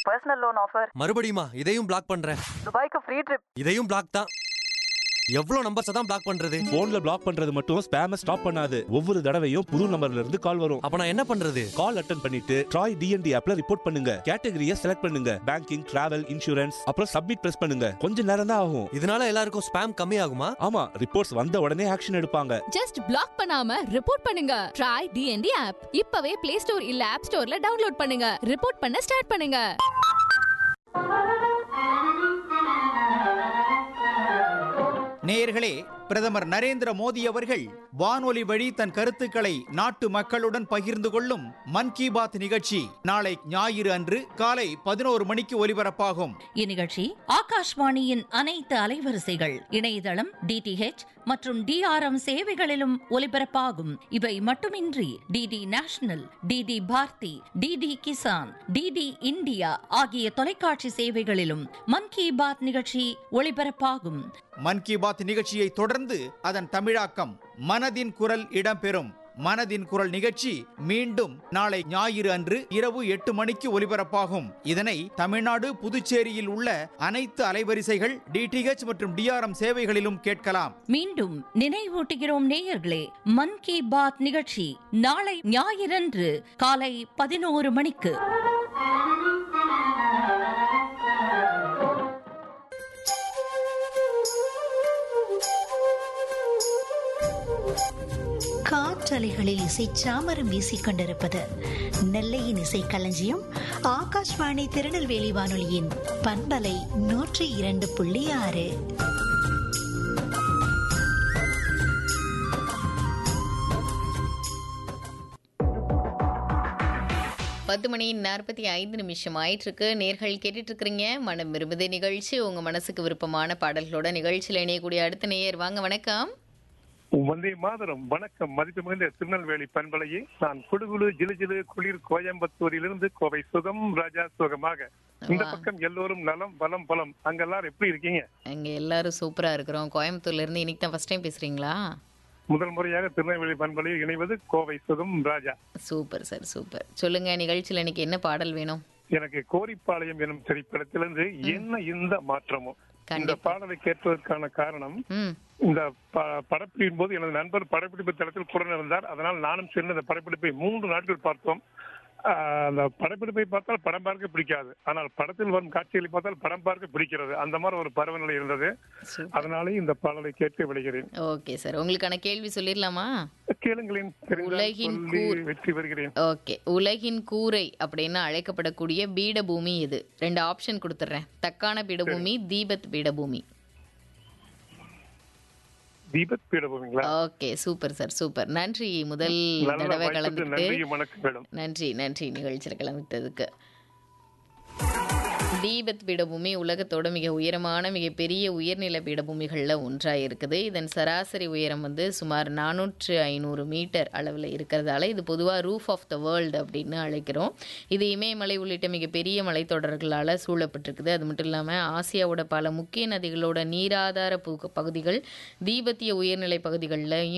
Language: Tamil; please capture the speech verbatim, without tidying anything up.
Personal loan offer. மறுபடியுமா இதையும் பிளாக் பண்றேன். துபாய்க்கு ஃப்ரீ ட்ரிப். இதையும் பிளாக் தான். எவ்வளவு நம்பர்ஸ் தான் பிளாக் பண்றது? போன்ல பிளாக் பண்றது மட்டும் ஸ்பேம ஸ்டாப் பண்ணாது. ஒவ்வொரு தடவையும் புது நம்பர்ல இருந்து கால் வரும். அப்ப நான் என்ன பண்றது? கால் அட்டெண்ட் பண்ணிட்டு ட்ராய் டிஎன்டி ஆப்ல ரிப்போர்ட் பண்ணுங்க. கேட்டகரியை செலக்ட் பண்ணுங்க. பேங்கிங், டிராவல், இன்சூரன்ஸ், அப்புறம் சப்மிட் பிரஸ் பண்ணுங்க. கொஞ்ச நேரம் தான் ஆகும். இதனால எல்லாருக்கும் ஸ்பேம் கம்மி ஆகுமா? ஆமா, ரிப்போர்ட்ஸ் வந்த உடனே ஆக்ஷன் எடுப்பாங்க. ஜஸ்ட் பிளாக் பண்ணாம ரிப்போர்ட் பண்ணுங்க. ட்ராய் டிஎன்டி ஆப் இப்பவே பிளே ஸ்டோர் இல்ல ஆப் ஸ்டோர்ல டவுன்லோட் பண்ணுங்க. ரிப்போர்ட் பண்ண ஸ்டார்ட் பண்ணுங்க. நேயர்களே, பிரதமர் நரேந்திர மோடி அவர்கள் வானொலி வழி தன் கருத்துக்களை நாட்டு மக்களுடன் பகிர்ந்து கொள்ளும் மன் கி பாத் நிகழ்ச்சி நாளை ஞாயிறு அன்று காலை பதினோரு மணிக்கு ஒலிபரப்பாகும். இந்நிகழ்ச்சி ஆகாஷ்வாணியின் அனைத்து அலைவரிசைகள், இணையதளம், டிடிஹெச் மற்றும் டிஆர்எம் சேவைகளிலும் ஒலிபரப்பாகும். இவை மட்டுமின்றி DD national, DD Bharathi, DD Kisan, DD India ஆகிய தொலைக்காட்சி சேவைகளிலும் மன் கி பாத் நிகழ்ச்சி ஒளிபரப்பாகும். மன் கி பாத் நிகழ்ச்சியை தொடர்ந்து அதன் தமிழாக்கம் மனதின் குரல் இடம்பெறும். மனதின் குரல் நிகழ்ச்சி மீண்டும் நாளை ஞாயிறு அன்று இரவு எட்டு மணிக்கு ஒலிபரப்பாகும். இதனை தமிழ்நாடு, புதுச்சேரியில் உள்ள அனைத்து அலைவரிசைகள், டிடிஹெச் மற்றும் டிஆர்எம் சேவைகளிலும் கேட்கலாம். மீண்டும் நினைவூட்டுகிறோம் நேயர்களே, மன் கி பாத் நிகழ்ச்சி நாளை ஞாயிறன்று காலை பதினோரு மணிக்கு. காற்றலைகளில் இசை சாமரம் வீசிக் கொண்டிருப்பது நெல்லையின் இசை களஞ்சியம் ஆகாஷ்வாணி திருநெல்வேலி வானொலியின் பண்பலை நூற்றி இரண்டு புள்ளி ஆறு. பத்து மணி நாற்பத்தி ஐந்து நிமிஷம் ஆயிட்டு இருக்கு. நேர்கள் கேட்டுட்டு இருக்கிறீங்க மனம் விரும்புது நிகழ்ச்சி. உங்க மனசுக்கு விருப்பமான பாடல்களோட நிகழ்ச்சியில் இணையக்கூடிய அடுத்த நேயர். வாங்க, வணக்கம். வந்தே மாதரம். வணக்கம். மதிப்பு மிகுந்த திருநெல்வேலி பண்பலையை நான் குடுகுழு ஜிலு ஜிலு குளிர் கோயம்புத்தூரிலிருந்து கோவை சுகம் ராஜா சுகமாக. இந்த பக்கம் எல்லோரும் நலம் பலம் பலம். அங்க எல்லாரும் எப்படி இருக்கீங்க? அங்க எல்லாரும் சூப்பரா இருக்கிறோம். கோயம்புத்தூர்ல இருந்து இன்னைக்கு தான் ஃபர்ஸ்ட் டைம் பேசுறீங்களா? முதல் முறையாக திருநெல்வேலி பண்பலையில் இணைவது கோவை சுகம் ராஜா. Super sir, super. சொல்லுங்க, நிகழ்ச்சியில் இன்னைக்கு என்ன பாடல் வேணும்? எனக்கு கோரிப்பாளையம் எனும் திரைப்படத்திலிருந்து என்ன இந்த மாற்றமும் இந்த பாடலை கேட்பதற்கான காரணம், இந்த படப்பிடிப்பின் போது எனது நண்பர் படப்பிடிப்பு தளத்தில் கூட இருந்தார். அதனால் நானும் சென்று அந்த படப்பிடிப்பை மூன்று நாட்கள் பார்த்தோம். அந்த படப்பிடிப்பை பார்த்தால் படம் பார்க்க பிடிக்காது, ஆனால் படத்தில் வரும் காட்சிகளை பார்த்தால் படம் பார்க்க பிடிக்கிறது. அந்த மாதிரி ஒரு பருவநிலை இருந்தது. அதனாலே இந்த பாடலை கேட்க விளைகிறேன். ஓகே சார், உங்களுக்கான கேள்வி சொல்லிடலாமா? கேளுங்களேன். உலகின் வெற்றி பெறுகிறேன். ஓகே, உலகின் கூரை அப்படின்னு அழைக்கப்படக்கூடிய பீடபூமி இது. ரெண்டு ஆப்ஷன் கொடுத்துட்றேன். தக்கான பீடபூமி, தீபத் பீடபூமி. தீபத் பீடபூமிங்களா? Okay, super sir, super. நன்றி முதல் தடவை கலந்துட்டு. நன்றி நன்றி நிகழ்ச்சியில் கலந்துட்டதுக்கு. தீபத் பீடபூமி உலகத்தோட மிக உயரமான மிகப்பெரிய உயர்நில பீடபூமிகளில் ஒன்றாக இருக்குது. இதன் சராசரி உயரம் வந்து சுமார் நானூற்று ஐநூறு மீட்டர் அளவில் இருக்கிறதால இது பொதுவாக ரூஃப் ஆஃப் த வேர்ல்டு அப்படின்னு அழைக்கிறோம். இது இமயமலை உள்ளிட்ட மிகப்பெரிய மலைத்தொடர்களால் சூழப்பட்டிருக்குது. அது மட்டும் இல்லாமல் ஆசியாவோட பல முக்கிய நதிகளோட நீராதார பகுதிகள் தீபத்திய உயர்நிலை பகுதிகளில்